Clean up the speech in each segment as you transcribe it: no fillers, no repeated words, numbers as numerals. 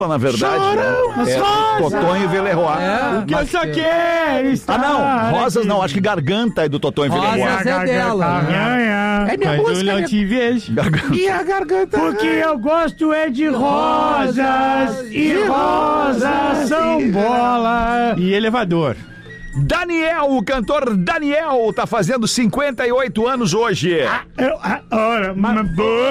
na verdade. Choram as rosas. Totonho e Veleroy. O que eu só quero estar não, rosas aqui. não, acho que garganta é do Totonho e Veleroy. Rosas é dela. É minha música. Eu não te vejo. E a garganta. Porque eu gosto é de rosas. E rosas são bola. E elevador. Daniel, o cantor Daniel, tá fazendo 58 anos hoje. Ora, mas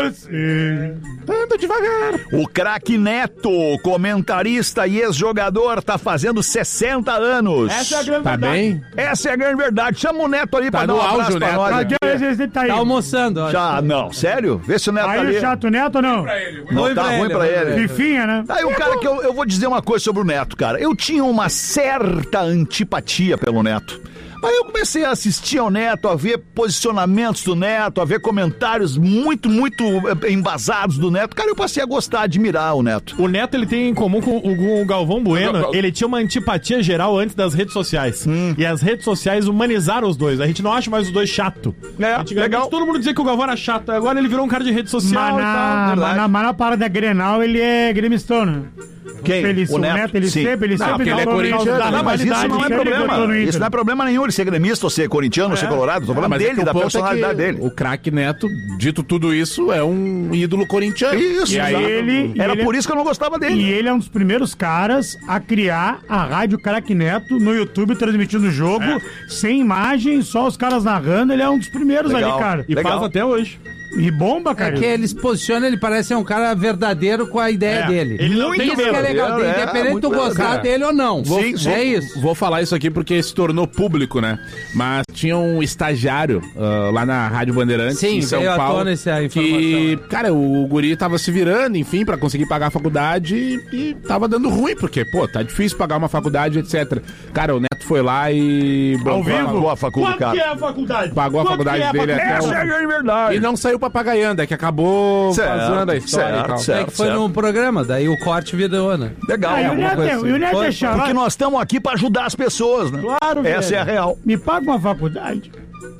você... Anda devagar. O craque Neto, comentarista e ex-jogador, tá fazendo 60 anos. Essa é a grande Tá verdade. bem? Essa é a grande verdade. Chama o Neto ali pra dar um no abraço auge, pra Neto. nós. Cadê aqui. esse tá aí? Tá almoçando, ó. Já, não, sério? Vê se o Neto tá Aí ali. o chato neto ou não? Não, tá ruim pra ele. Fifinha, né? Aí o cara que eu vou dizer uma coisa sobre o Neto, cara. Eu tinha uma certa antipatia pelo Neto. Aí eu comecei a assistir ao Neto, a ver posicionamentos do Neto, a ver comentários muito embasados do Neto. Cara, eu passei a gostar, admirar o Neto. O Neto, ele tem em comum com o Galvão Bueno, ele tinha uma antipatia geral antes das redes sociais. E as redes sociais humanizaram os dois. A gente não acha mais os dois chato. Antigamente, legal. todo mundo dizia que o Galvão era chato. Agora ele virou um cara de rede social e tal. Mas na parada Grenal ele é gremistão. Quem? O Neto, ele Sim. sempre porque ele é falou corintiano. da Não, mas isso rivalidade, não é sempre problema. botou no Inter. Isso não é problema nenhum, ele ser gremista ou ser corintiano ou ser colorado. Tô falando dele, da personalidade dele. O craque Neto, dito tudo isso, é um ídolo corintiano. Isso, E aí exato. Era por isso que eu não gostava E dele. ele é um dos primeiros caras a criar a Rádio Craque Neto no YouTube, transmitindo o jogo, sem imagem, só os caras narrando. Ele é um dos primeiros Legal. ali, cara. E Legal. faz até hoje. E bomba, É cara. que ele se posiciona, ele parece um cara verdadeiro com a ideia dele. Ele não tem Isso que é legal, verdadeiro, independente de tu muito gostar verdadeiro. dele ou não. É isso. Vou falar isso aqui porque se tornou público, né? Mas tinha um estagiário lá na Rádio Bandeirantes, Sim, em São veio à Paulo, tona essa que, informação. cara, o guri tava se virando, enfim, pra conseguir pagar a faculdade e tava dando ruim, porque, pô, tá difícil pagar uma faculdade, etc. Cara, o Neto foi lá e... Pagou a faculdade, Quanto que cara. é a faculdade? Pagou a Quanto faculdade que é a dele faculdade? até Essa é a grande verdade. E não saiu pra papagaianda, que acabou Certo, vazando a história e tal. certo. É que foi num programa, daí o corte virou, né? Legal. E o Neto é Porque chato. nós estamos aqui pra ajudar as pessoas, né? Claro, Essa velho. é a real. Me paga uma faculdade.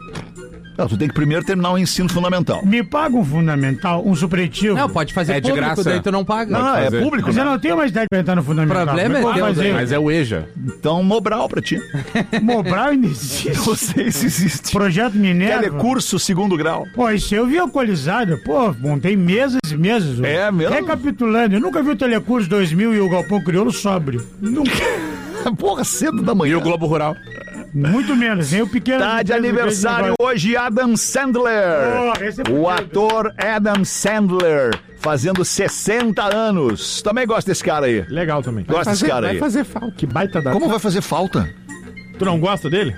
Não, tu tem que primeiro terminar o ensino fundamental. Me paga um fundamental, um supletivo. Não, pode fazer É de público, graça. daí tu não paga. Não, é fazer. público, Mas eu né? não tenho mais idade pra entrar no fundamental. Problema é Como teu, fazer? Mas é o EJA. Então, Mobral pra ti. Mobral ainda existe. Não sei se existe. Projeto Minerva. Telecurso segundo grau. Pô, isso eu vi alcoolizado. Pô, montei mesas e mesas. É mesmo? Recapitulando, eu nunca vi o Telecurso 2000 e o Galpão Crioulo sóbrio. Nunca. Porra, cedo da manhã. E o Globo Rural. Muito menos, nem o pequeno. Tá de aniversário hoje Adam Sandler. Pô, esse é O bonito. ator Adam Sandler, fazendo 60 anos. Também gosto desse cara aí. Legal também. Gosto desse cara aí. fazer falta. Que baita da... Como vai fazer falta? Tu não gosta dele?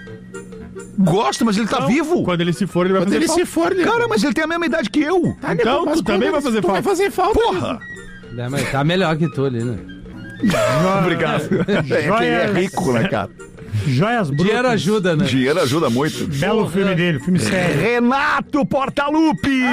Gosto, mas ele tá Não. vivo. Quando ele se for, ele vai fazer falta. for, né? Cara, mas ele tem a mesma idade que eu. Então, tu também vai fazer falta. Vai fazer falta. Porra. É, mas tá melhor que tu ali, né? Obrigado. É que ele é rico, né, cara? Joias Brutas. Dinheiro ajuda, né? Dinheiro ajuda muito. Belo filme dele, filme sério. Renato Portaluppi!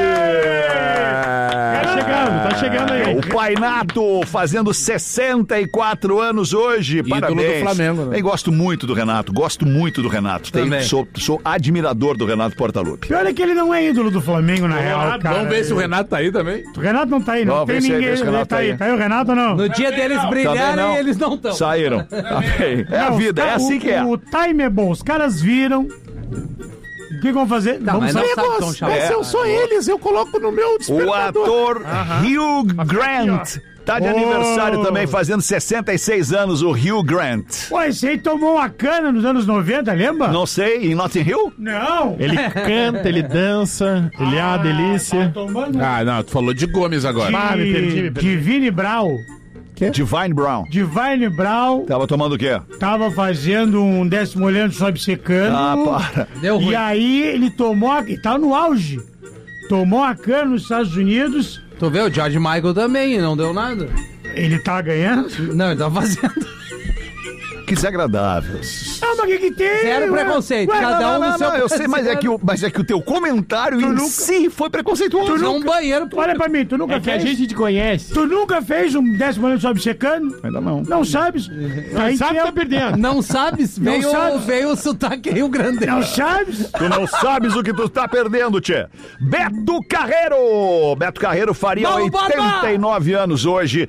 Tá chegando aí. O Pai Nato fazendo 64 anos hoje. Parabéns. do Flamengo, né? Eu gosto muito do Renato. Também. Sou admirador do Renato Portaluppi. Pior é que ele não é ídolo do Flamengo, na real, cara. Vamos ver se o Renato tá aí também. O Renato não tá aí, não. Ó, Tem vê se- ninguém. vê se o Renato Tá aí. tá Tá aí o Renato ou não? No dia deles Também não. brilharem, eles não estão. Saíram. Tá bem. É a Não, vida, é assim que é. O time é bom. Os caras viram. O que vão fazer? Tá, Vamos mas não sair. sabe que estão chamando. Mas eu sou eles, eu coloco no meu O despertador. ator Hugh Grant tá de Oh. aniversário também, fazendo 66 anos, o Hugh Grant. Pô, esse aí tomou uma cana nos anos 90, lembra? Não sei, em Notting Hill? Não. Ele canta, ele dança, ele é uma delícia. Tá tomando Ah, não, tu falou de Gomes agora. me perdi. Divine Brau. Divine Brown. Divine Brau Tava tomando o quê? tava fazendo um 10º olhando sobe secando. Ah, para. Deu ruim. E aí ele tomou, tá no auge. Tomou a cana nos Estados Unidos. Tu vê, o George Michael também, e não deu nada. Ele tá ganhando. Não, ele tá fazendo. Que desagradável. Ah, mas o que tem? Zero preconceito, cada um no seu eu sei, mas é que o teu comentário em si foi preconceituoso. Num banheiro, Olha pra mim, tu nunca É que a fez? gente te conhece. Tu nunca fez um 10º olhando sobe secando? Ainda não. Não sabes? Aí Sabe que tá perdendo. não sabes? Veio o sotaque Rio Grande. Não sabes? Tu não sabes o que tu tá perdendo, tchê. Beto Carreiro! Beto Carreiro faria Vamos, 89 anos hoje.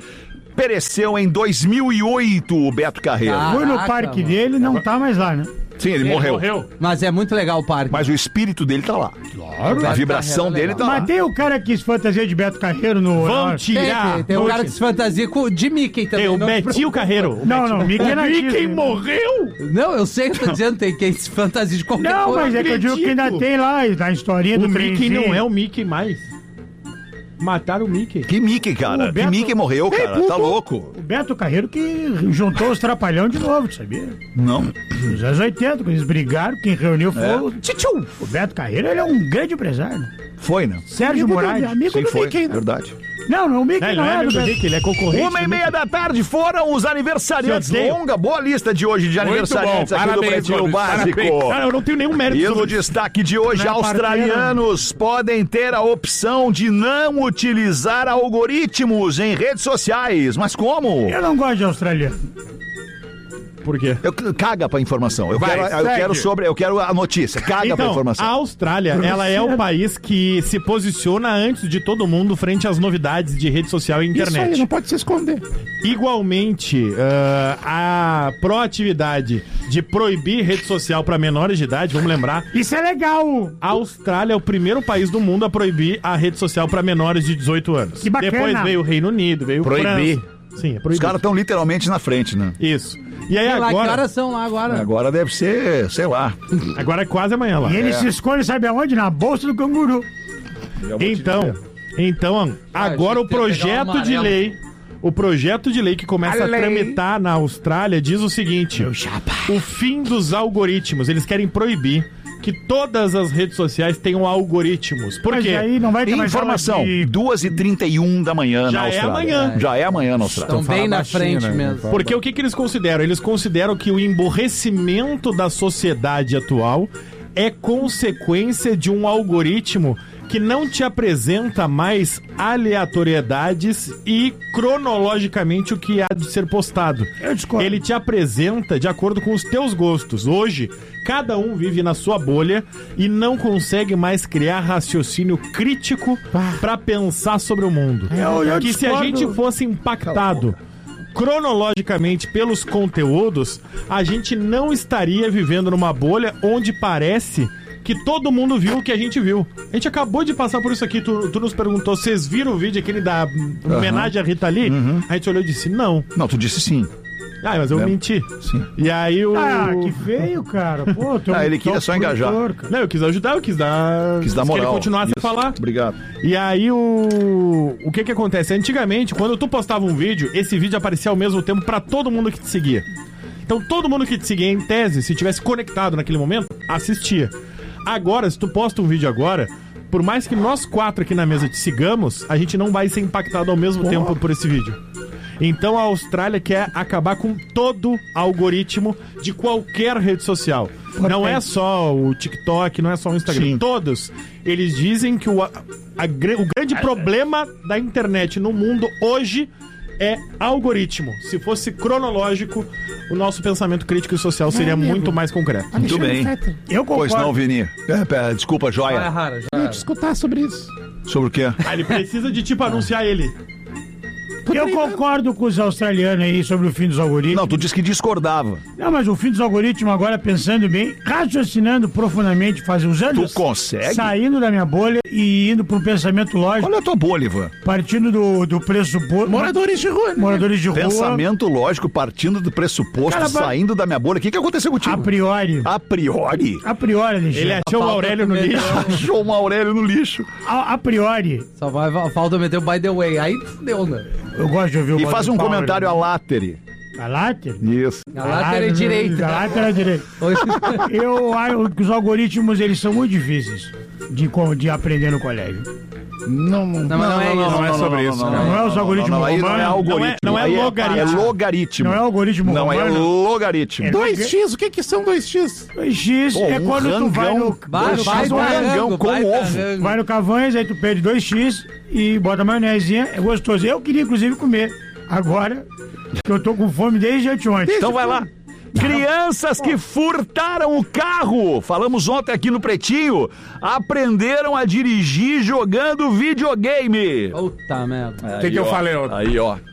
pereceu em 2008, o Beto Carreiro. Fui no parque dele, não tá mais lá, né? Sim, ele morreu. Mas é muito legal o parque. Mas o espírito dele tá lá. Claro. A vibração dele tá lá. Mas tem o cara que se fantasia de Beto Carreiro no... Vão tirar. Tem um cara que se fantasia de Mickey também. Tem o não te Betinho Carreiro. Não, Mickey não Mickey morreu? Não, eu sei que eu tô dizendo, tem quem se fantasia de qualquer Não, coisa. mas é que eu digo que ainda tem lá, na historinha do O Mickey trenzinho. não é o Mickey mais. Mataram o Mickey. Que Mickey, cara? O Beto- Que Mickey morreu, cara? Tá louco? O Beto Carreiro que juntou os Trapalhão de novo, sabia? Não. Nos anos 80, quando eles brigaram, quem reuniu foi o Tchutchu. O Beto Carreiro, ele é um grande empresário. Foi, né? Sérgio Moraes. Sim, foi. Verdade. Não, o Mickey Ele não não é é do amigo do Beto. Mickey, ele é concorrente. 1h30 da tarde foram os aniversariantes. Se odeio. Longa, boa lista de hoje de aniversariantes bom. aqui do Parabéns, Pretinho Gomes. Básico. Parabéns. Cara, eu não tenho nenhum mérito E no sobre destaque de hoje, Não é australianos podem ter a opção de não utilizar algoritmos em redes sociais. Mas como? Eu não gosto de australiano. Por quê? Caga pra informação. Eu segue. quero a notícia. Caga pra Então, informação. a Austrália, ela é o país que se posiciona antes de todo mundo frente às novidades de rede social e Isso aí, internet. não pode se esconder. Igualmente, a proatividade de proibir rede social para menores de idade, vamos lembrar, Isso é legal. a Austrália é o primeiro país do mundo a proibir a rede social para menores de 18 anos. Que bacana. Depois veio o Reino Unido, veio Proibir. França. Sim, é Os proibido. caras estão literalmente na frente, né? Isso. E aí Sei lá, que agora, horas são lá agora? Agora deve ser, sei lá. agora é quase amanhã lá. E ele se esconde, sabe aonde? Na bolsa do canguru. Então, agora achei que ia pegar o amarelo. o projeto de lei que começa a tramitar na Austrália diz o seguinte: o fim dos algoritmos. Eles querem proibir que todas as redes sociais tenham algoritmos. Por Mas quê? aí não vai ter mais Informação, aula de... 2h31 da manhã Já na é Austrália. amanhã. Já é amanhã na Austrália. Estão bem na frente né? mesmo. Porque o que eles consideram? Eles consideram que o emborrecimento da sociedade atual é consequência de um algoritmo que não te apresenta mais aleatoriedades e cronologicamente o que há de ser postado. Eu discordo. Ele te apresenta de acordo com os teus gostos. Hoje, cada um vive na sua bolha e não consegue mais criar raciocínio crítico para pensar sobre o mundo. Eu Que se a discordo. gente fosse impactado cronologicamente pelos conteúdos, a gente não estaria vivendo numa bolha onde parece que todo mundo viu o que a gente viu. A gente acabou de passar por isso aqui. Tu nos perguntou, vocês viram o vídeo aquele da homenagem à Rita Lee? A gente olhou e disse, não. Não, tu disse sim. Ah, mas eu menti. Sim. E aí o... Ah, que feio, cara. Pô, Ele queria só engajar. Não, eu quis ajudar, eu quis dar Quis dar que moral. ele continuasse a Isso. falar. Obrigado. E aí o que acontece? Antigamente, quando tu postava um vídeo, esse vídeo aparecia ao mesmo tempo pra todo mundo que te seguia. Então todo mundo que te seguia, em tese, se tivesse conectado naquele momento, assistia. Agora, se tu posta um vídeo agora, por mais que nós 4 aqui na mesa te sigamos, a gente não vai ser impactado ao mesmo tempo por esse vídeo. Então a Austrália quer acabar com todo algoritmo de qualquer rede social. Não é só o TikTok, não é só o Instagram. Sim. Todos. Eles dizem que o grande problema da internet no mundo hoje é algoritmo. Se fosse cronológico, o nosso pensamento crítico e social seria muito mais concreto. Muito bem. Eu concordo. Pois não, Vini. Desculpa, Olha, joia. Rara, já Queria te escutar sobre isso. Sobre o quê? Ah, ele precisa de tipo anunciar ele. Eu concordo com os australianos aí sobre o fim dos algoritmos. Não, tu disse que discordava. Não, mas o fim dos algoritmos agora, pensando bem, raciocinando profundamente, faz uns anos. Tu consegue? Saindo da minha bolha e indo para um pensamento lógico, Olha a tua bolha, Ivan. partindo do pressuposto... Moradores de rua, né? Moradores de rua. Pensamento lógico partindo do pressuposto, Cara, saindo da minha bolha. O que aconteceu A contigo? priori. A priori? A priori, Alexandre. Ele achou o Aurélio no lixo. Achou uma Aurélio no lixo. A priori. Só falta meter o by the way. Aí deu, né? Eu gosto de ouvir o E faz um comentário a látere. A láter? Isso. A lateral direita. A lateral direita. Eu acho que os algoritmos, eles são muito difíceis de aprender no colégio. Não, mas não é isso. não é sobre isso, Não é os algoritmos Aí não é romanos. algoritmo. Não é aí logaritmo. É logaritmo. Não é algoritmo Não, é romano. logaritmo. 2x, o que são 2x? 2x Pô, é um quando tu vai rangão. no... Vai, Dois vai, X, um rangão com ovo. Vai no Cavanhas, aí tu pede 2x e bota maionezinha, é gostoso. Eu queria, inclusive, comer. Agora, que eu tô com fome desde anteontem. Então vai lá. Crianças que furtaram o carro, falamos ontem aqui no Pretinho, aprenderam a dirigir jogando videogame. Puta merda. O que eu falei ontem? Aí, ó.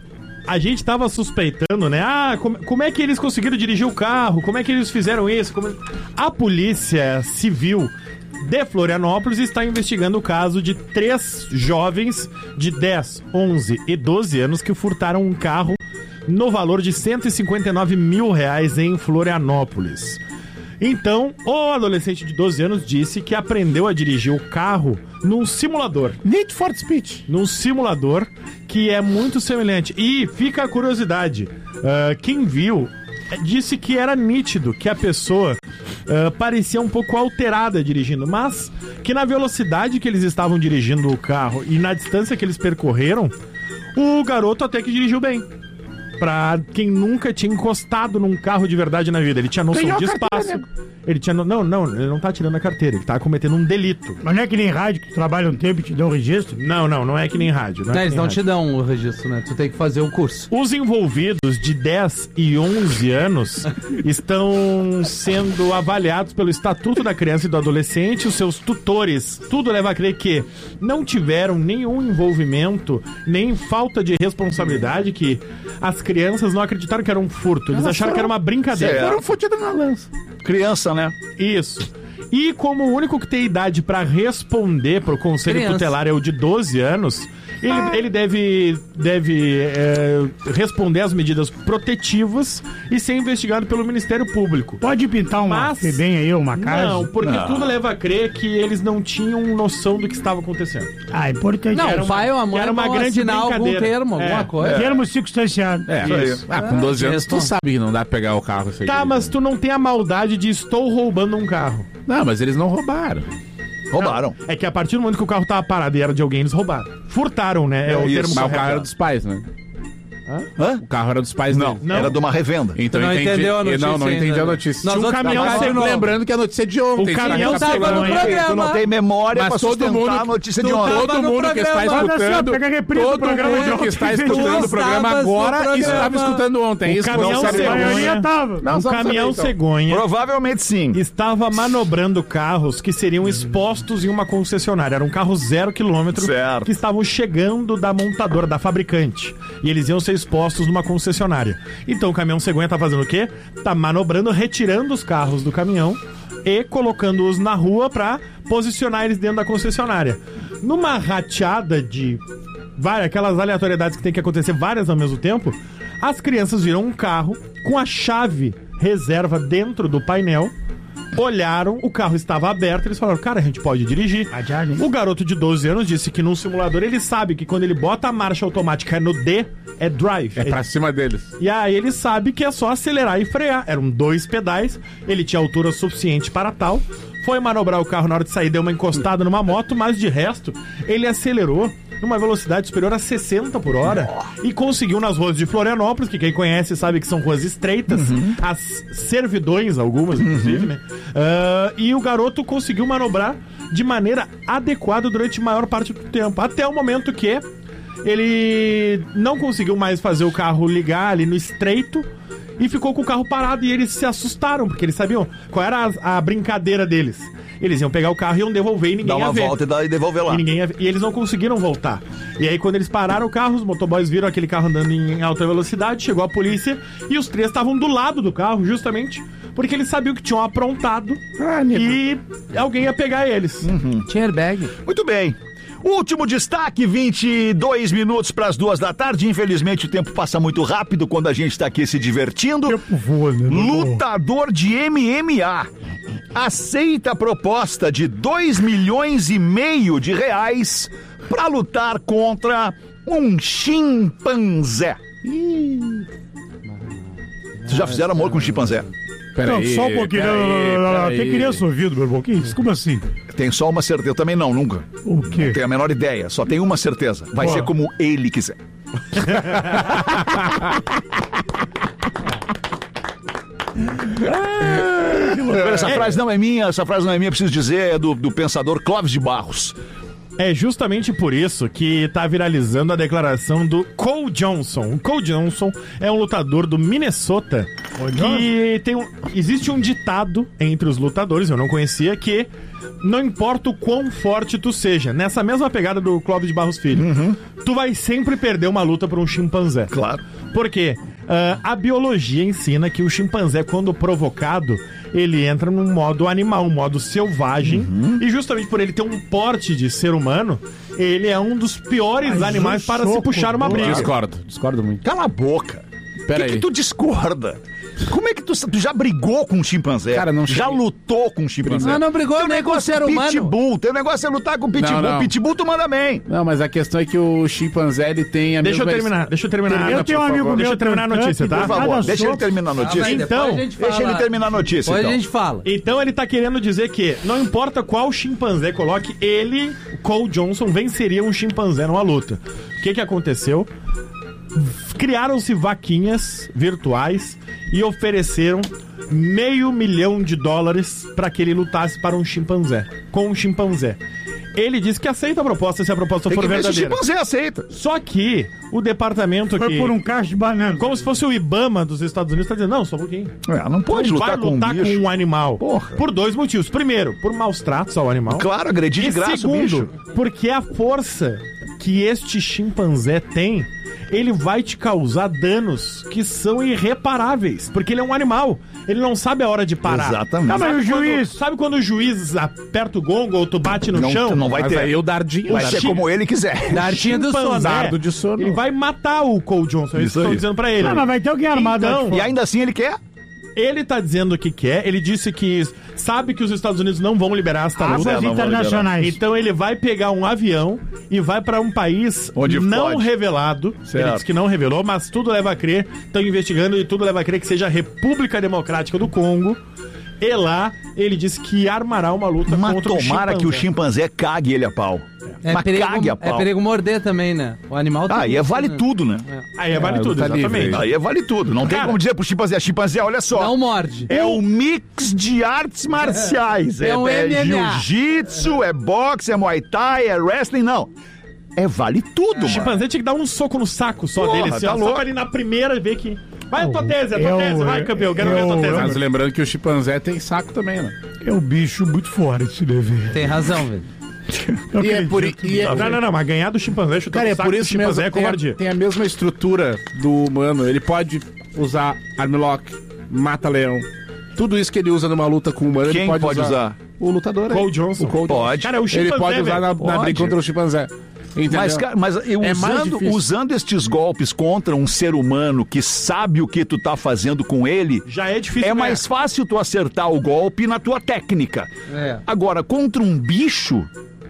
A gente tava suspeitando, né? Como é que eles conseguiram dirigir o carro? Como é que eles fizeram isso? A Polícia Civil de Florianópolis está investigando o caso de 3 jovens de 10, 11 e 12 anos que furtaram um carro no valor de R$159 mil em Florianópolis. Então, o adolescente de 12 anos disse que aprendeu a dirigir o carro num simulador. Need for Speed. Num simulador que é muito semelhante. E fica a curiosidade, quem viu disse que era nítido que a pessoa parecia um pouco alterada dirigindo, mas que na velocidade que eles estavam dirigindo o carro e na distância que eles percorreram, o garoto até que dirigiu bem. Pra quem nunca tinha encostado num carro de verdade na vida. Ele tinha noção de espaço. Ele tinha. Não, ele não tá tirando a carteira, ele tá cometendo um delito. Mas não é que nem rádio que tu trabalha um tempo e te dão um registro? Não é que nem rádio. Eles não te dão o registro, né? Tu tem que fazer o curso. Os envolvidos de 10 e 11 anos estão sendo avaliados pelo Estatuto da Criança e do Adolescente. Os seus tutores, tudo leva a crer que não tiveram nenhum envolvimento, nem falta de responsabilidade, que as crianças não acreditaram que era um furto. Eles acharam que era uma brincadeira. Era um futido na lança. Criança, né? Isso. E como o único que tem idade pra responder pro Conselho Tutelar é o de 12 anos, ele deve responder às medidas protetivas e ser investigado pelo Ministério Público. Pode pintar uma FEBEM aí, uma casa? Não, porque tudo leva a crer que eles não tinham noção do que estava acontecendo. Ah, importante. Não, o pai ou a mãe era uma grande algum termo, alguma coisa. Termo circunstanciado. Isso. Com 12 anos tu sabe que não dá pra pegar o carro. Tá, mas tu não tem a maldade de estou roubando um carro. Não, mas eles não roubaram. Roubaram. É que a partir do momento que o carro tava parado e era de alguém, eles roubaram. Furtaram, né? É o termo. Mas o carro era dos pais, né? Hã? O carro era dos pais dele. Não, era de uma revenda. Então não entendi. entendeu a notícia. Não entendi ainda. a notícia. Tinha um caminhão Lembrando que a notícia é de ontem. O caminhão Eu tava no programa. Tu não tem memória Mas pra todo sustentar mundo- a notícia de tu ontem. tava Todo no mundo que está programa. Olha só, escutando, pega a reprise do todo programa de mundo que ontem. está Tu escutando o programa estavas no agora programa. estava escutando ontem. O Isso caminhão você A maioria cegonha. tava. Não, Um só pra caminhão saber, então. cegonha Provavelmente sim. estava manobrando carros que seriam expostos em uma concessionária. Era um carro 0 km Certo. que estavam chegando da montadora, da fabricante. E eles iam ser expostos numa concessionária. Então o caminhão cegonha tá fazendo o quê? Tá manobrando, retirando os carros do caminhão e colocando-os na rua pra posicionar eles dentro da concessionária. Numa rateada de aquelas aleatoriedades que tem que acontecer várias ao mesmo tempo, as crianças viram um carro com a chave reserva dentro do painel, olharam, o carro estava aberto, eles falaram, cara, a gente pode dirigir. O garoto de 12 anos disse que num simulador ele sabe que quando ele bota a marcha automática no D, é drive. É pra cima deles. E aí ele sabe que é só acelerar e frear. Eram 2 pedais, ele tinha altura suficiente para tal. Foi manobrar o carro na hora de sair, deu uma encostada numa moto, mas de resto, ele acelerou numa velocidade superior a 60 por hora e conseguiu nas ruas de Florianópolis, que quem conhece sabe que são ruas estreitas, as servidões, algumas inclusive, né? E o garoto conseguiu manobrar de maneira adequada durante a maior parte do tempo, até o momento que ele não conseguiu mais fazer o carro ligar ali no estreito e ficou com o carro parado e eles se assustaram, porque eles sabiam qual era a brincadeira deles. Eles iam pegar o carro e iam devolver e ninguém Dar ia uma ver. volta e devolver lá. E eles não conseguiram voltar. E aí quando eles pararam o carro, os motoboys viram aquele carro andando em alta velocidade, chegou a polícia e os 3 estavam do lado do carro, justamente porque eles sabiam que tinham aprontado e alguém ia pegar eles. Tinha airbag. Muito bem. Último destaque, 22 minutos para as 2 da tarde. Infelizmente o tempo passa muito rápido quando a gente está aqui se divertindo. Tempo voa, né? Lutador de MMA aceita a proposta de 2,5 milhões de reais para lutar contra um chimpanzé. Vocês já fizeram amor com um chimpanzé? Não, só um pouquinho. Não. Tem criança ouvindo, meu irmão. Que isso? Como assim? Tem só uma certeza. Eu também não, nunca. O quê? Não tenho a menor ideia. Só tem uma certeza. Vai Qual? ser como ele quiser. Essa frase não é minha, preciso dizer, é do pensador Clóvis de Barros. É justamente por isso que tá viralizando a declaração do Cole Johnson. O Cole Johnson é um lutador do Minnesota que existe um ditado entre os lutadores, eu não conhecia, que não importa o quão forte tu seja, nessa mesma pegada do Clóvis de Barros Filho, tu vai sempre perder uma luta pra um chimpanzé. Claro. Por quê? A biologia ensina que o chimpanzé, quando provocado, ele entra num modo animal, um modo selvagem. E justamente por ele ter um porte de ser humano, ele é um dos piores animais para se puxar uma briga. Discordo muito. Cala a boca. Pera que aí. tu discorda? Como é que tu já brigou com um chimpanzé? Cara, não já cheguei. lutou com um chimpanzé? Mas não brigou Teu nem com o negócio ser é humano. pitbull. Teu negócio é lutar com pitbull. Não. Pitbull tu manda bem. Não, mas a questão é que o chimpanzé, ele tem a Deixa eu mesma... terminar. Eu tenho um amigo meu. Deixa eu terminar a notícia, tá? Por favor, deixa ele terminar a notícia. vai, Então, depois a gente fala. Deixa ele terminar a notícia, Depois então. a gente fala. Então ele tá querendo dizer que não importa qual chimpanzé coloque, ele, Cole Johnson, venceria um chimpanzé numa luta. O que aconteceu? Criaram-se vaquinhas virtuais e ofereceram $500 mil para que ele lutasse para um chimpanzé, com um chimpanzé. Ele disse que aceita a proposta se a proposta Tem for que ver se o verdadeira. chimpanzé aceita. Só que o departamento Foi que... por um cacho de banana. Como se fosse o IBAMA dos Estados Unidos, tá dizendo, não, só um pouquinho. Não pode Não lutar vai com um lutar bicho. com um animal. Porra. Por 2 motivos. Primeiro, por maus tratos ao animal. Claro, agredir de E graça o bicho. segundo, porque a força que este chimpanzé tem, ele vai te causar danos que são irreparáveis. Porque ele é um animal. Ele não sabe a hora de parar. Exatamente. Não, mas o juiz... Sabe quando o juiz aperta o gongo ou tu bate no chão? Não vai Mas ter. aí o Dardinho... Vai ser como ele quiser. Dartinha do sono. Dardo de sono. Ele vai matar o Cole Johnson. É isso que Isso estão aí. dizendo pra ele. Ah, mas vai ter alguém armado lá de Então, fora. E ainda assim ele quer? ele tá dizendo o que quer. Ele disse que sabe que os Estados Unidos não vão liberar esta luta. Asas não vou internacionais. Então ele vai pegar um avião e vai pra um país Onde não pode. revelado. Certo. Ele disse que não revelou, mas tudo leva a crer. Estão investigando e tudo leva a crer que seja a República Democrática do Congo. E lá ele disse que armará uma luta Mas contra o tomara que o chimpanzé cague ele a pau. Mas cague a pau. É perigo morder também, né? O animal Aí é vale tudo, né? Aí vale tudo, tá exatamente. livre. Aí é vale tudo. Não tem Cara, como dizer pro chimpanzé, chimpanzé, olha só. Não morde. É um mix de artes marciais. É um MMA. jiu-jitsu, é boxe, é muay thai, é wrestling, não. É vale tudo, O mano. chimpanzê tinha que dar um soco no saco só Porra, dele, assim, tá ó, louco. só pra ele na primeira ver que... Vai a tua tese, vai campeão, quero ver a tua Mas tese. lembrando que o chimpanzé tem saco também, né? É um bicho muito forte, né, velho? Tem razão, velho. Eu E é por acredito. e é- Não, mas ganhar do chimpanzé, chutar Cara, o é saco por do isso chimpanzé mesmo. é covardia. Tem a mesma estrutura do humano. Ele pode usar armlock, mata-leão. Tudo isso que ele usa numa luta com o humano, Quem ele pode, pode usar? O lutador. Cole aí. Johnson. O Cole Pode. Cara, é o chimpanzé, Ele pode usar velho. na briga contra o chimpanzé. Entendeu? Mas, cara, mas eu É mais difícil. usando estes golpes contra um ser humano que sabe o que tu tá fazendo com ele, Já é difícil é ganhar. mais fácil tu acertar o golpe na tua técnica. É. Agora, contra um bicho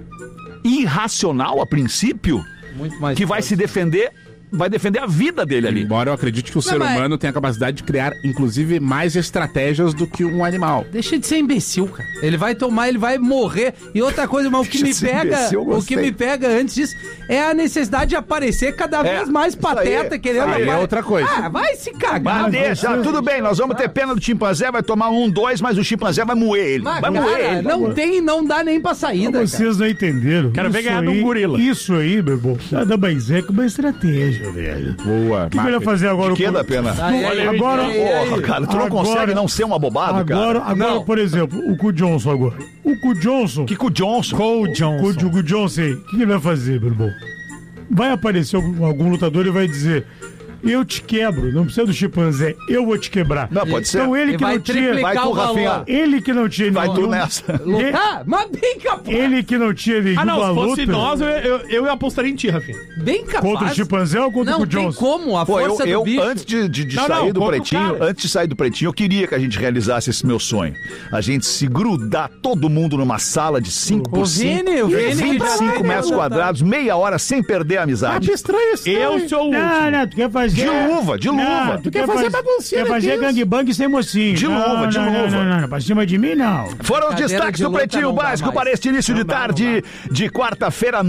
irracional a princípio, Muito mais que vai se defender, vai defender a vida dele ali. Embora eu acredite que o ser mas- humano tenha a capacidade de criar, inclusive, mais estratégias do que um animal. Deixa de ser imbecil, cara. Ele vai tomar, ele vai morrer. E outra coisa, mas o que Deixa me de ser pega, imbecil, eu o que gostei. me pega antes disso é a necessidade de aparecer cada vez mais isso pateta, aí, querendo aí é apare- outra coisa. Ah, vai se cagar. Mas deixa, tudo bem, nós vamos ter pena do chimpanzé, vai tomar 2, mas o chimpanzé vai moer ele. Mas, Vai moer cara, ele. não tem, não dá nem pra saída, cara. Vocês não entenderam. Quero ver Isso ganhar de um aí- gorila. Isso aí, meu irmão, nada mais é que uma estratégia, velho. Boa. O que ele vai fazer agora? Que da pena. Aí, aí, Agora- aí, aí. Porra, cara, tu não Agora- consegue não ser um abobado, Agora, cara. agora por exemplo, o Cu Johnson agora. O Cu Johnson... Kiko Johnson. Cole Johnson. O Cu Johnson aí, o que ele vai fazer, meu irmão? Vai aparecer algum lutador e vai dizer... Eu te quebro, não precisa do chimpanzé, eu vou te quebrar. Não, pode ser. Então ele E que vai não tinha... triplicar Vai tu, o valor. Rafinha. Ele que não tinha Vai tu nenhum- nessa. Lutar? Mas bem capaz. Ele que não tinha nenhuma Ah, não, se fosse luta... nós, eu apostaria em ti, Rafinha. Bem capaz. Contra o chimpanzé ou contra Não o tem Johnson? como, a Pô, força do bicho. antes de Não, sair não, do contra o pretinho, cara. antes de sair do pretinho, eu queria que a gente realizasse esse meu sonho. A gente se grudar todo mundo numa sala de 5 por 5, o Vini 25 metros já- quadrados, meia hora sem perder a amizade. estranho isso. Eu sou o último. Não, tu quer fazer... De luva, de luva. Não, tu quer fazer baguncinha Quer fazer daqueles. gangbang sem mocinho. De luva, de luva. Não, pra cima de mim, não. Foram os Cadeira destaques de do luta Pretinho não dá Básico mais. para este início de tarde de quarta-feira,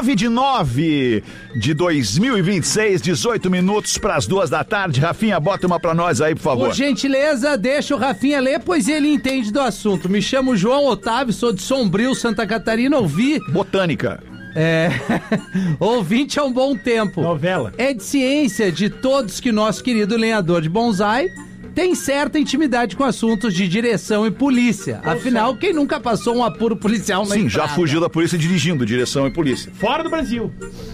9/9 de 2026, 18 minutos para as 2 da tarde. Rafinha, bota uma para nós aí, por favor. Por gentileza, deixa o Rafinha ler, pois ele entende do assunto. Me chamo João Otávio, sou de Sombrio, Santa Catarina. Ouvi Botânica. Ouvinte há um bom tempo. Novela. É de ciência de todos que nosso querido lenhador de bonsai tem certa intimidade com assuntos de direção e polícia. Afinal, quem nunca passou um apuro policial na Sim, já estrada? fugiu da polícia dirigindo, direção e polícia. Fora do Brasil.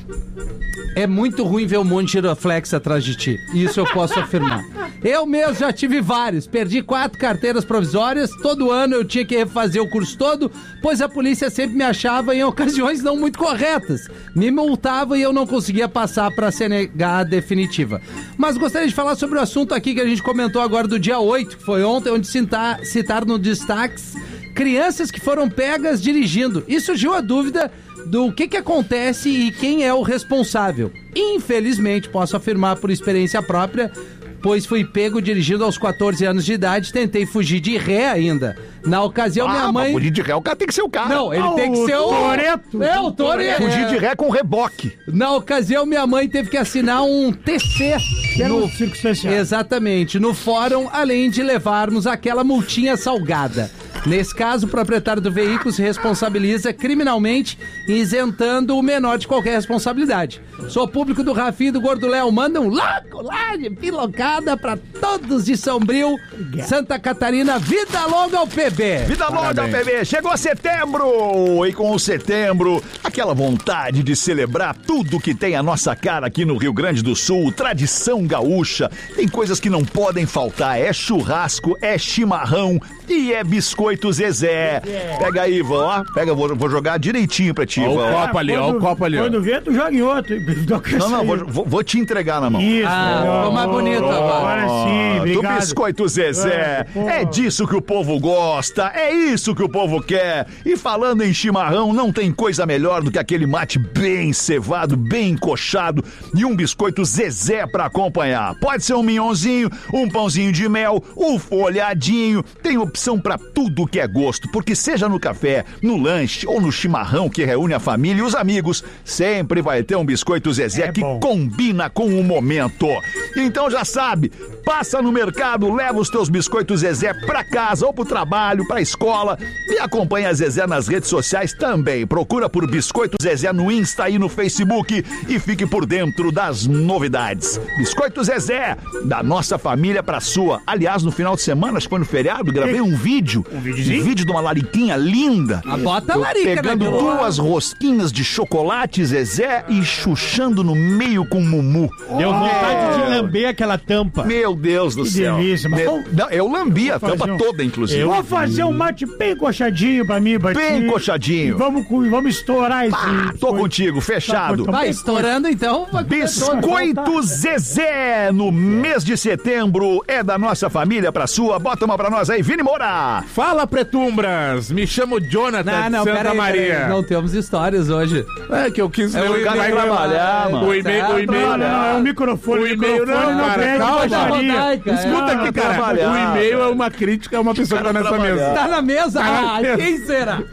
É muito ruim ver um monte de giroflex atrás de ti. Isso eu posso afirmar. Eu mesmo já tive vários. Perdi 4 carteiras provisórias. Todo ano eu tinha que refazer o curso todo, pois a polícia sempre me achava em ocasiões não muito corretas. Me multava e eu não conseguia passar para a CNH definitiva. Mas gostaria de falar sobre o assunto aqui que a gente comentou agora do dia 8, que foi ontem, onde citaram no destaques crianças que foram pegas dirigindo. E surgiu a dúvida do que acontece e quem é o responsável. Infelizmente, posso afirmar por experiência própria, pois fui pego dirigindo aos 14 anos de idade, tentei fugir de ré ainda. Na ocasião, minha mãe... Fugir de ré, o cara tem que ser o cara. Não, ele tem que ser o... Toreto. É, o Toreto. Fugir de ré com reboque. Na ocasião, minha mãe teve que assinar um TC Que era um circunstancial. Exatamente, no fórum, além de levarmos aquela multinha salgada. Nesse caso, o proprietário do veículo se responsabiliza criminalmente, isentando o menor de qualquer responsabilidade. Sou público do Rafinha e do Gordo Léo. Manda um louco lá de pilocada pra todos de Sombrio, Santa Catarina. Vida longa ao PB! Vida longa, bebê! Chegou setembro! E com o setembro, aquela vontade de celebrar tudo que tem a nossa cara aqui no Rio Grande do Sul, tradição gaúcha. Tem coisas que não podem faltar. É churrasco, é chimarrão e é biscoito Zezé. Pega aí, Ivan, ó. Pega, vou jogar direitinho pra ti, Ó Ivan. o copo ali, ó o copo ali, ó. Quando vê, tu joga em outro. Não, vou te entregar na mão. Isso. Ficou mais bonito agora. Agora sim, Do obrigado. biscoito Zezé. Pô. É disso que o povo gosta, é isso que o povo quer. E falando em chimarrão, não tem coisa melhor do que aquele mate bem cevado, bem encoxado e um biscoito Zezé pra acompanhar. Pode ser um minhãozinho, um pãozinho de mel, um folhadinho. Tem opção pra tudo que é gosto, porque seja no café, no lanche ou no chimarrão que reúne a família e os amigos, sempre vai ter um biscoito Zezé que bom. combina com o momento. Então já sabe, passa no mercado, leva os teus biscoitos Zezé pra casa ou pro trabalho, pra escola e acompanha a Zezé nas redes sociais também. Procura por Biscoito Zezé no Insta e no Facebook e fique por dentro das novidades. Biscoito Zezé, da nossa família pra sua. Aliás, no final de semana, acho que foi no feriado, gravei um vídeo. videozinho? Um vídeo de uma lariquinha linda. Bota a larica, Pegando né? 2 rosquinhas de chocolate Zezé e chuchando no meio com mumu. Deu vontade de lamber aquela tampa. Meu Deus do Que céu. delícia, mas vamos- Não, eu lambi a Vamos tampa fazer um- toda, inclusive. Vou fazer um mate bem coxadinho pra mim, Batinho. Bem coxadinho. Vamos estourar esse... Tô contigo, fechado. Vai estourando então. Vai comer todo. Biscoito Zezé, no mês de setembro, é da nossa família pra sua. Bota uma pra nós aí, Vini Moura. Fala, Pretumbras! Me chamo Jonathan de Santa peraí, Maria. não temos histórias hoje. É que eu quis ler o cara e-mail. trabalhar, mano. O e-mail, Certo. o e-mail. Não, é um microfone. O e-mail não, cara, pede calma. baixaria. Rodaica, é. Escuta aqui, cara. trabalhar. O e-mail é uma crítica a uma pessoa que tá nessa mesa. Tá na mesa? Tá na mesa. Quem será?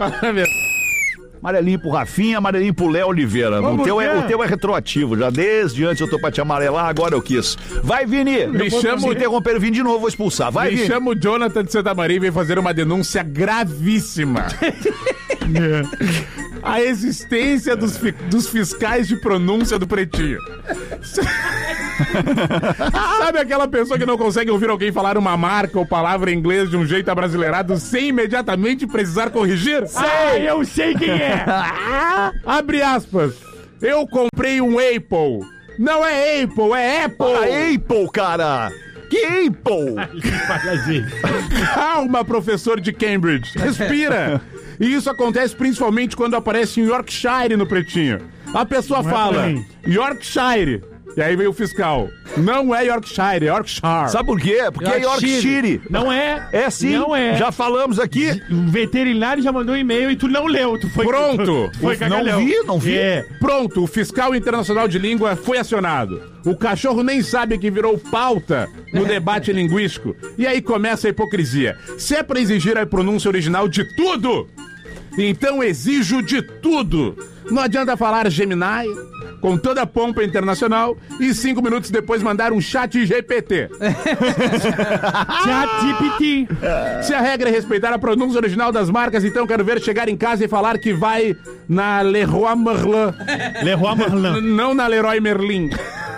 Amarelinho pro Rafinha, amarelinho pro Léo Oliveira. O Vamos teu, ver. o teu é retroativo. Já desde antes eu tô pra te amarelar, agora eu quis. Vai, Vini. Me chamo- Se interromper o Vini de novo, vou expulsar. Vai, Me Vini. chamo Jonathan de Santa Maria e venho fazer uma denúncia gravíssima. A existência dos fiscais de pronúncia do Pretinho. Sabe aquela pessoa que não consegue ouvir alguém falar uma marca ou palavra em inglês de um jeito abrasileirado sem imediatamente precisar corrigir? Eu sei quem é. Abre aspas. Eu comprei um Apple. Não é Apple, é Apple. A Apple, cara. Que Apple? Calma, professor de Cambridge. Respira. E isso acontece principalmente quando aparece em Yorkshire no Pretinho. A pessoa Não é fala, pra mim. Yorkshire. E aí vem o fiscal. Não é Yorkshire, é Yorkshire. Sabe por quê? Porque é Yorkshire. Não é. É sim. Não é. Já falamos aqui. O veterinário já mandou um e-mail e tu não leu. Tu foi Pronto. Tu foi Não cagalhão. não vi. É. Pronto, o fiscal internacional de língua foi acionado. O cachorro nem sabe que virou pauta no debate linguístico. E aí começa a hipocrisia. Se é pra exigir a pronúncia original de tudo, então exijo de tudo. Não adianta falar Gemini com toda a pompa internacional e 5 minutos depois mandar um chat GPT. ChatGPT. Se a regra é respeitar a pronúncia original das marcas, então quero ver chegar em casa e falar que vai na Leroy Merlin. Leroy Merlin. Não na Leroy Merlin.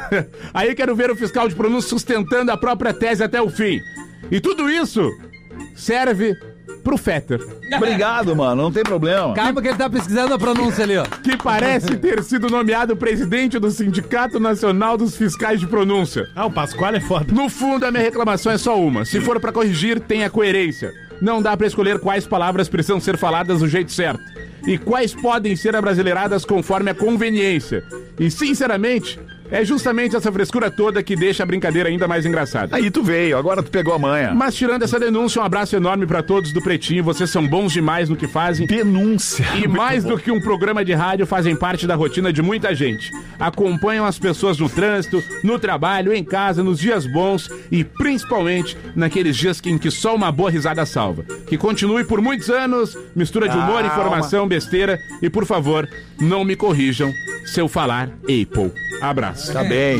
Aí quero ver o fiscal de pronúncia sustentando a própria tese até o fim. E tudo isso serve pro Fetter, Obrigado, mano, não tem problema. Calma que ele tá pesquisando a pronúncia ali, ó. que parece ter sido nomeado presidente do Sindicato Nacional dos Fiscais de Pronúncia. Ah, o Pascoal é foda. No fundo, a minha reclamação é só uma. Se for pra corrigir, tenha coerência. Não dá pra escolher quais palavras precisam ser faladas do jeito certo e quais podem ser abrasileiradas conforme a conveniência. E, sinceramente, é justamente essa frescura toda que deixa a brincadeira ainda mais engraçada. Aí tu veio, agora tu pegou a manha. Mas tirando essa denúncia, um abraço enorme pra todos do Pretinho. Vocês são bons demais no que fazem. Denúncia. E mais do que um programa de rádio, fazem parte da rotina de muita gente. Acompanham as pessoas no trânsito, no trabalho, em casa, nos dias bons e principalmente naqueles dias em que só uma boa risada salva. Que continue por muitos anos, mistura de humor, informação, besteira e, por favor, não me corrijam se eu falar Apple. Abraço. Tá bem.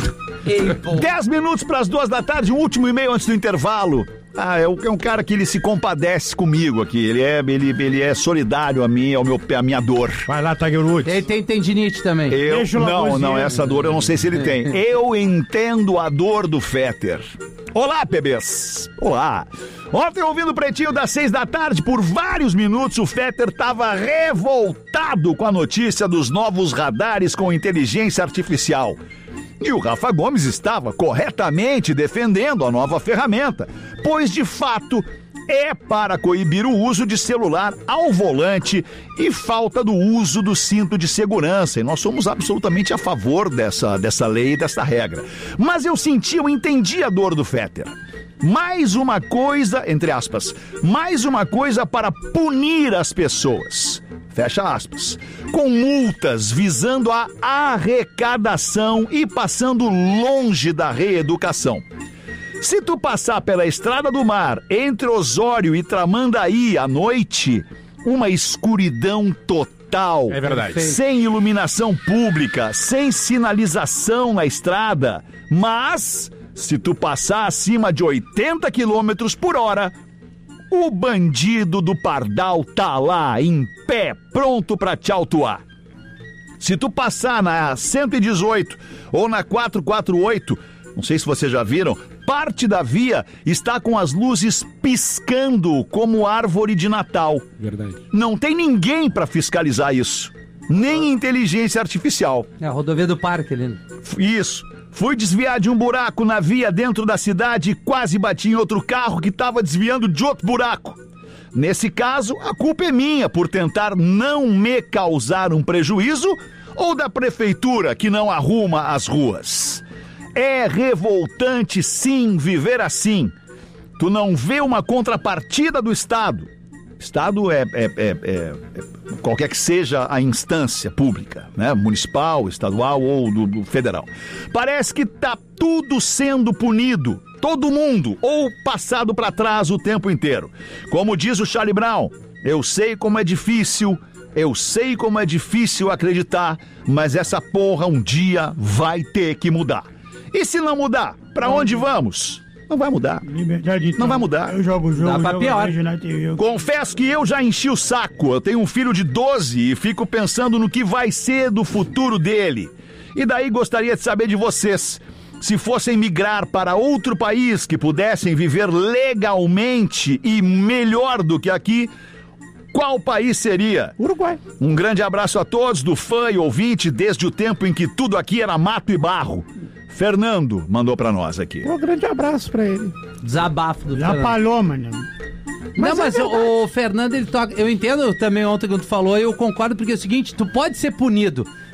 10 minutos para as 2 da tarde, um último e-mail antes do intervalo. É um cara que ele se compadece comigo aqui. Ele é solidário a mim, a minha dor. Vai lá, Tiger Woods. Ele tem tendinite também. Deixa o Lavoisier. Não, essa dor eu não sei se ele tem. Eu entendo a dor do Fetter. Olá, bebês. Olá. Ontem, ouvindo o Pretinho das 6 da tarde, por vários minutos, o Fetter tava revoltado com a notícia dos novos radares com inteligência artificial. E o Rafa Gomes estava corretamente defendendo a nova ferramenta, pois, de fato, é para coibir o uso de celular ao volante e falta do uso do cinto de segurança. E nós somos absolutamente a favor dessa lei e dessa regra. Mas eu entendi a dor do Fetter. Mais uma coisa, entre aspas, mais uma coisa para punir as pessoas. Fecha aspas. Com multas visando a arrecadação e passando longe da reeducação. Se tu passar pela Estrada do Mar, entre Osório e Tramandaí à noite, uma escuridão total. É verdade. Sem iluminação pública, sem sinalização na estrada, mas se tu passar acima de 80 km por hora, o bandido do Pardal tá lá, em pé, pronto pra te autuar. Se tu passar na 118 ou na 448, não sei se vocês já viram, parte da via está com as luzes piscando como árvore de Natal. Verdade. Não tem ninguém pra fiscalizar isso. Nem inteligência artificial. É a rodovia do parque ali. Isso. Fui desviar de um buraco na via dentro da cidade e quase bati em outro carro que estava desviando de outro buraco. Nesse caso, a culpa é minha por tentar não me causar um prejuízo ou da prefeitura que não arruma as ruas. É revoltante, sim, viver assim. Tu não vê uma contrapartida do Estado. Estado é qualquer que seja a instância pública, né? Municipal, estadual ou do federal. Parece que tá tudo sendo punido, todo mundo, ou passado para trás o tempo inteiro. Como diz o Charlie Brown, eu sei como é difícil acreditar, mas essa porra um dia vai ter que mudar. E se não mudar, pra onde vamos? Não vai mudar. Liberdade, então. Não vai mudar. Eu jogo o jogo. Dá pra pior. Confesso que eu já enchi o saco. Eu tenho um filho de 12 e fico pensando no que vai ser do futuro dele. E daí gostaria de saber de vocês. Se fossem migrar para outro país que pudessem viver legalmente e melhor do que aqui, qual país seria? Uruguai. Um grande abraço a todos, do fã e ouvinte, desde o tempo em que tudo aqui era mato e barro. Fernando mandou pra nós aqui. Um grande abraço pra ele. Desabafo do Já Fernando. falou, mano. Não, mas o Fernando, ele toca. Eu entendo também ontem quando tu falou, eu concordo, porque é o seguinte, tu pode ser punido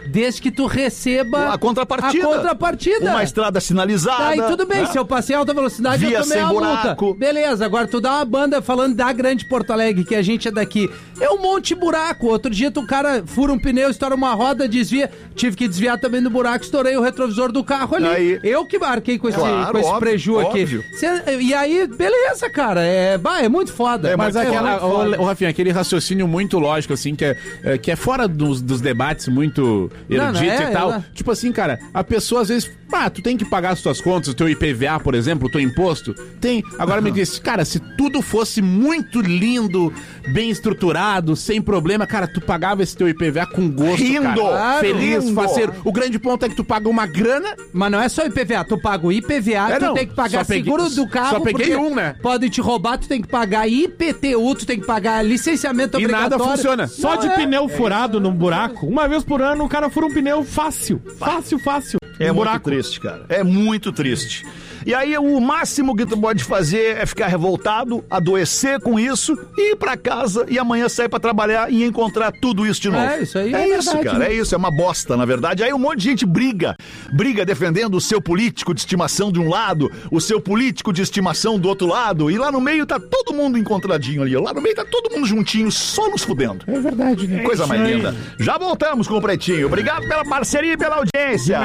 desde que tu receba A contrapartida. Uma estrada sinalizada. Daí tudo bem, né? se eu passei alta velocidade, Via eu tomei sem a multa. buraco. Beleza, agora tu dá uma banda falando da grande Porto Alegre, que a gente é daqui. É um monte de buraco. Outro dia o cara fura um pneu, estoura uma roda, desvia. Tive que desviar também do buraco, estourei o retrovisor do carro ali. Aí. Eu que marquei com esse, Claro, com esse óbvio, preju aqui. óbvio. E aí, beleza, cara. É muito foda. Mas muito foda. ô, Rafinha, aquele raciocínio muito lógico, assim, que é fora dos debates muito eruditos e tal. Tipo assim, cara, a pessoa às vezes, tu tem que pagar as tuas contas, o teu IPVA, por exemplo, o teu imposto. Tem. Agora me diz, cara, se tudo fosse muito lindo, bem estruturado, sem problema, cara, tu pagava esse teu IPVA com gosto, Rindo. cara. Feliz, Rindo. faceiro. O grande ponto é que tu paga uma grana. Mas não é só IPVA, tu paga o IPVA, tu não, tem que pagar só peguei- seguro do carro. só peguei porque né? Podem te roubar, tu tem que pagar IPTU, tu tem que pagar licenciamento E obrigatório. nada funciona. Só de pneu furado num buraco, uma vez por ano o cara fura um pneu fácil. Fácil. É Um muito triste, cara. É muito triste. E aí o máximo que tu pode fazer é ficar revoltado, adoecer com isso, e ir pra casa e amanhã sair pra trabalhar e encontrar tudo isso de novo. É, isso aí é é isso, verdade, cara. né? É isso, é uma bosta, na verdade. Aí um monte de gente briga defendendo o seu político de estimação de um lado, o seu político de estimação do outro lado, e lá no meio tá todo mundo encontradinho ali. Lá no meio tá todo mundo juntinho, só nos fudendo. É verdade, né? Coisa mais aí. linda. Já voltamos com o Pretinho. Obrigado pela parceria e pela audiência.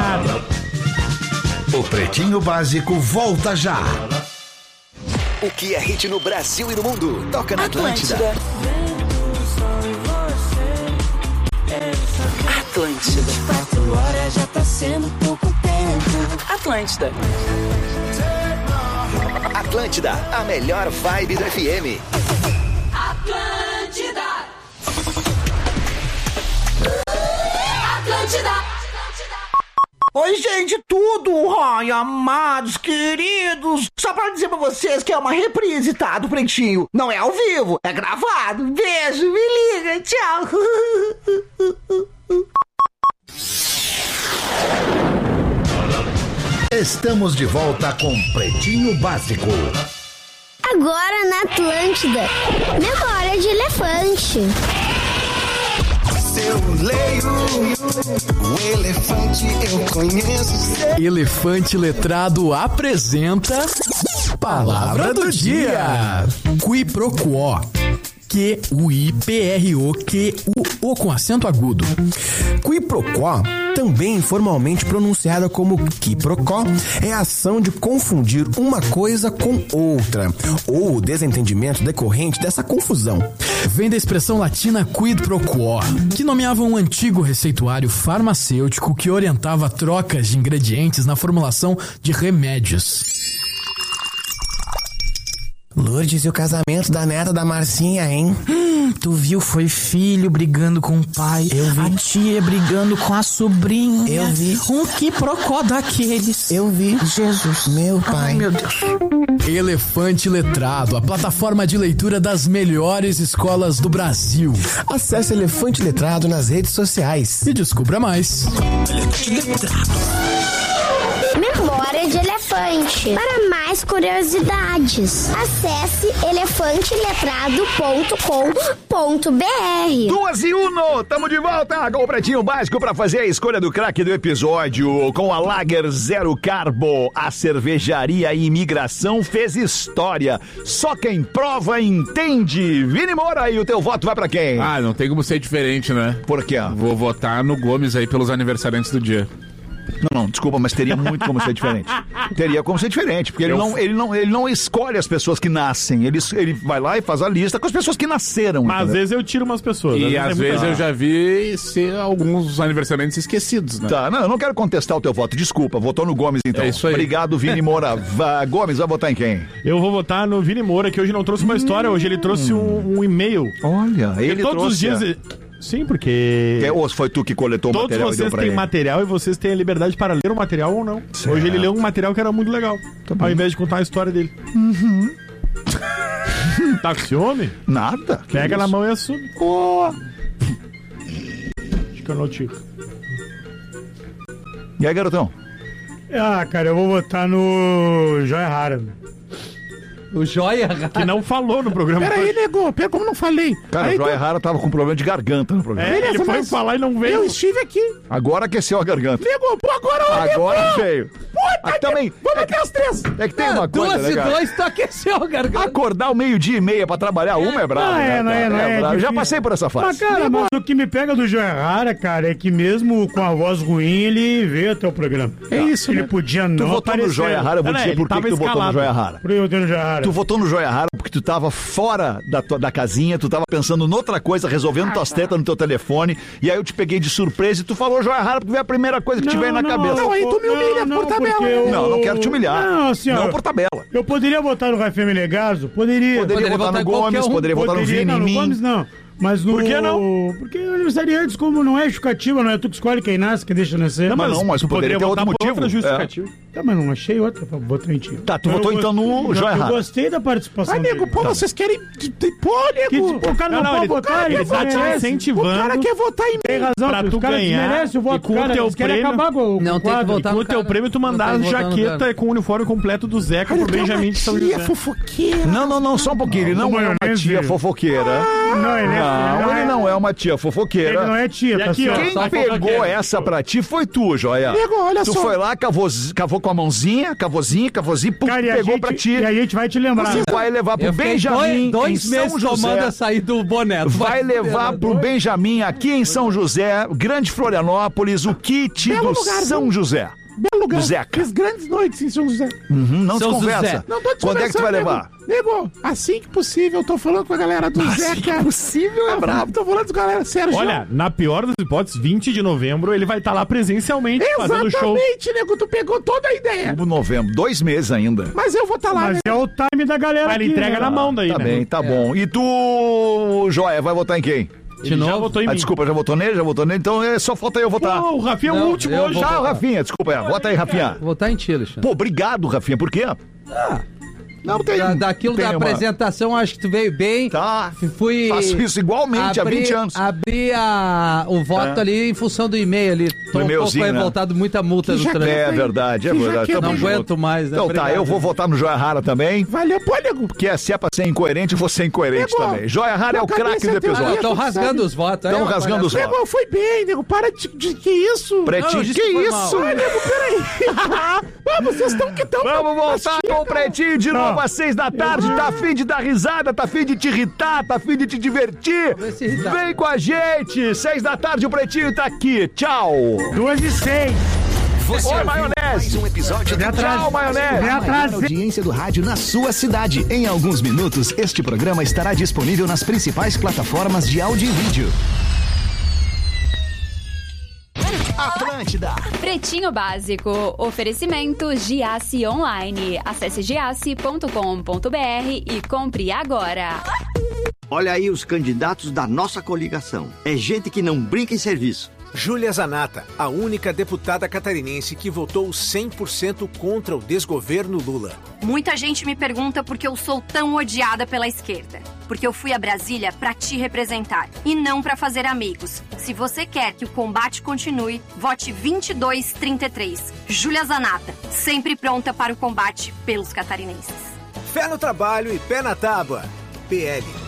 O Pretinho Básico volta já. O que é hit no Brasil e no mundo? Toca na Atlântida. Atlântida. 4 horas já tá sendo pouco tempo. Atlântida. Atlântida, a melhor vibe do FM. Atlântida. Atlântida. Oi, gente, tudo! Ai, amados, queridos! Só pra dizer pra vocês que é uma reprise, tá? Do Pretinho. Não é ao vivo, é gravado. Beijo, me liga, tchau! Estamos de volta com Pretinho Básico. Agora na Atlântida, memória de elefante. Eu leio o elefante, eu conheço. Elefante Letrado apresenta Palavra do Dia. Qui pro quo. Q-U-I-P-R-O-Q-U-O com acento agudo. Qui pro quo, também informalmente pronunciada como quiprocó, é a ação de confundir uma coisa com outra, ou o desentendimento decorrente dessa confusão. Vem da expressão latina quid pro quo, que nomeava um antigo receituário farmacêutico que orientava trocas de ingredientes na formulação de remédios. Lourdes, e o casamento da neta da Marcinha, hein? Tu viu? Foi filho brigando com o pai. Eu vi. A tia brigando com a sobrinha. Eu vi. Um quiprocó daqueles. Eu vi. Jesus. Meu pai. Ai, meu Deus. Elefante Letrado, a plataforma de leitura das melhores escolas do Brasil. Acesse Elefante Letrado nas redes sociais. E descubra mais. Memória de elefante. Para mais curiosidades, acesse elefanteletrado.com.br. 2:01, tamo de volta com o Pretinho Básico para fazer a escolha do craque do episódio. Com a Lager Zero Carbo, a cervejaria e imigração fez história. Só quem prova entende. Vini Moura, e o teu voto vai pra quem? Não tem como ser diferente, né? Por quê? Vou votar no Gomes aí pelos aniversariantes do dia. Não, desculpa, mas teria muito como ser diferente. Teria como ser diferente, porque ele não escolhe as pessoas que nascem. Ele vai lá e faz a lista com as pessoas que nasceram. Mas às vezes eu tiro umas pessoas. E às vezes eu já vi ser alguns aniversariantes esquecidos, né? Tá, não, eu não quero contestar o teu voto. Desculpa, votou no Gomes então. É isso aí. Obrigado, Vini Moura. Gomes, vai votar em quem? Eu vou votar no Vini Moura, que hoje não trouxe uma história, hoje ele trouxe um e-mail. Olha, ele todos trouxe... os dias... Sim, porque... Ou foi tu que coletou o material Todos e deu vocês pra têm ele? material e vocês têm a liberdade para ler o material ou não. Certo. Hoje ele leu um material que era muito legal. Ao invés de contar a história dele. Tá com ciúme? Nada. Pega na mão e assume. Oh. Acho que eu não tico. E aí, garotão? Cara, eu vou votar no Joia Rara. O Joia que não falou no programa. Peraí, nego, como não falei? Cara, o Joia Rara tava com problema de garganta no programa. Ele foi falar e não veio. Eu estive aqui. Agora aqueceu a garganta. Nego, agora veio. Puta também. Vamos até as 3. É que tem uma coisa, né, cara? 2 tu aqueceu a garganta. Acordar o 12:30 pra trabalhar é brabo. Não é brabo. Já difícil. passei por essa fase. Mas, cara, o que me pega do Joia Rara, cara, é que mesmo com a voz ruim, ele veio até o programa. É isso, ele né? podia não Tu votou no Joia Rara, eu vou dizer por que tu votou no Joia Rara. Por que eu votei no Joia Rara? Tu votou no Joia Rara porque tu tava fora da casinha, tu tava pensando noutra coisa, resolvendo tuas tretas no teu telefone, e aí eu te peguei de surpresa e tu falou Joia Rara porque veio a primeira coisa que te veio na cabeça. Não, aí tu me humilha por tabela. Não quero te humilhar. Não, assim, ó, por tabela. Eu poderia votar no Rafael Menegaso? Poderia votar no Gomes, poderia votar no Vini, em mim. No Gomes não. Mas no... Por que não? Porque o aniversariante, como não é justificativa, não é tu que escolhe quem nasce, quem deixa nascer. Não, mas tu poderia ter outro motivo. Outra justificativa. Tá, mas não achei outra pra votar em ti. Tá, tu votou então no Joia Rara. Eu gostei da participação dele. Nego, pô, vocês querem... Pô, nego. O cara não pode votar, ele tá te incentivando. O cara quer votar em mim. Tem razão, pra tu ganhar. Merece o voto, e com o teu prêmio... acabar com não tem que votar com o teu prêmio, tu mandar a jaqueta com o uniforme completo do Zeca pro Benjamin de São José. Fofoqueira. Não, só um pouquinho. Ele não é uma tia fofoqueira. Não, ele não é uma tia fofoqueira. Ele não é tia, tá aqui, certo. Quem pegou essa pra ti foi tu, Joia. Nego, olha tu só. foi lá, cavou com a mãozinha, cavozinho, pum, cara, pegou pra ti. E aí a gente vai te lembrar. Você vai levar pro Benjamin dois em meses São José. tomando a sair do boné. Vai levar pro Benjamin aqui em São José, Grande Florianópolis, o kit Belo do lugar, São José. Belo lugar. Do Zeca. Fiz grandes noites em São José. Não São desconversa. José. Não tô te Quando é que tu vai levar? Nego, assim que possível, eu tô falando com a galera do Zeca. Assim que possível é brabo. Tô falando com a galera, Sérgio. Olha, na pior das hipóteses, 20 de novembro, ele vai estar lá presencialmente fazendo show. Exatamente, nego, tu pegou toda a ideia. Novembro, 2 meses ainda. Mas eu vou estar lá, Mas né? é o time da galera. Mas ele aqui, entrega né? na mão daí, Tá né? bem, tá bom. E tu, Joia, vai votar em quem? Ele já votou em mim. Desculpa, já votou nele? Então só falta eu votar. Pô, o Rafinha é o último hoje. Já, o Rafinha, desculpa, vota aí, Rafinha. Vou votar em ti, Alexandre. Pô, obrigado, Rafinha, por quê? Não tem. Daquilo tem da uma... apresentação, acho que tu veio bem. Tá. Fui. Faço isso igualmente há 20 anos. Abri o voto ali em função do e-mail ali. Tô um pouco revoltado, muita multa no trânsito. É verdade, é verdade. Não aguento mais, né? Então tá, eu vou votar no Joia Rara também. Valeu, pô, nego. Porque se é pra ser incoerente, eu vou ser incoerente também. Joia Rara é o craque do episódio. Estão rasgando os votos. Estão rasgando os votos. Nego, foi bem, nego. Para de que isso? Pretinho, que isso? Ai, nego, peraí. Vocês estão que estão... Vamos voltar com o Pretinho de novo às 6 da tarde. Tá afim de dar risada, tá afim de te irritar, tá afim de te divertir? Vem com a gente. 6 da tarde, o Pretinho tá aqui. Tchau. 2:06. Oi, maionese. Mais um episódio do Tchau, maionese. A audiência do rádio na sua cidade. Em alguns minutos, este programa estará disponível nas principais plataformas de áudio e vídeo. Atlântida. Pretinho Básico. Oferecimento Giasse Online. Acesse giasse.com.br e compre agora. Olha aí os candidatos da nossa coligação. É gente que não brinca em serviço. Júlia Zanata, a única deputada catarinense que votou 100% contra o desgoverno Lula. Muita gente me pergunta por que eu sou tão odiada pela esquerda. Porque eu fui a Brasília para te representar e não para fazer amigos. Se você quer que o combate continue, vote 2233. Júlia Zanata, sempre pronta para o combate pelos catarinenses. Fé no trabalho e pé na tábua. PL.